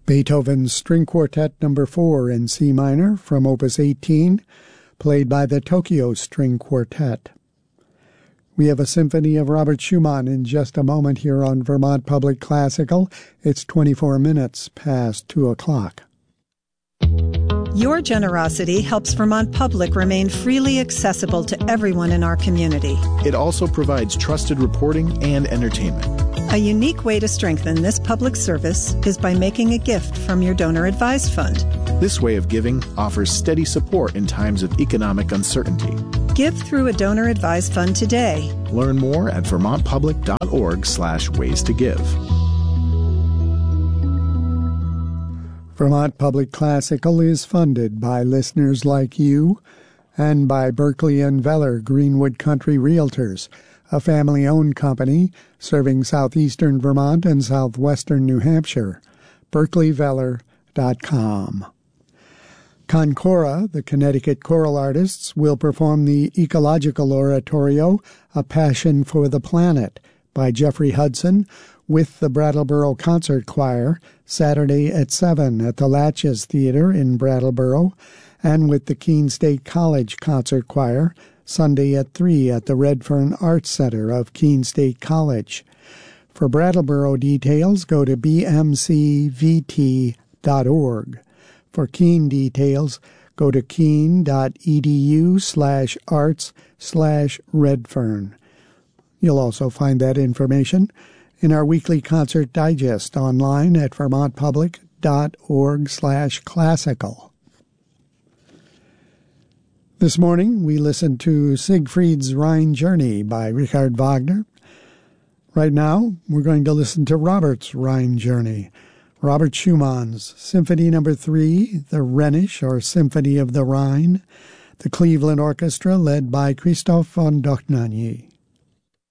Beethoven's String Quartet No. 4 in C minor from Opus 18, played by the Tokyo String Quartet. We have a symphony of Robert Schumann in just a moment here on Vermont Public Classical. It's 24 minutes past 2 o'clock. Your generosity helps Vermont Public remain freely accessible to everyone in our community. It also provides trusted reporting and entertainment. A unique way to strengthen this public service is by making a gift from your donor-advised fund. This way of giving offers steady support in times of economic uncertainty. Give through a donor-advised fund today. Learn more at vermontpublic.org/ways to give. Vermont Public Classical is funded by listeners like you and by Berkeley and Veller Greenwood Country Realtors, a family-owned company serving southeastern Vermont and southwestern New Hampshire. berkeleyveller.com. Concora, the Connecticut choral artists, will perform the ecological oratorio, A Passion for the Planet, by Jeffrey Hudson, with the Brattleboro Concert Choir, Saturday at 7 at the Latches Theater in Brattleboro, and with the Keene State College Concert Choir, Sunday at 3 at the Redfern Arts Center of Keene State College. For Brattleboro details, go to bmcvt.org. For Keene details, go to keene.edu/arts/Redfern. You'll also find that information in our weekly concert digest online at vermontpublic.org/classical. This morning, we listened to Siegfried's Rhine Journey by Richard Wagner. Right now, we're going to listen to Robert's Rhine Journey, Robert Schumann's Symphony No. 3, the Rhenish, or Symphony of the Rhine, the Cleveland Orchestra led by Christoph von Dohnanyi.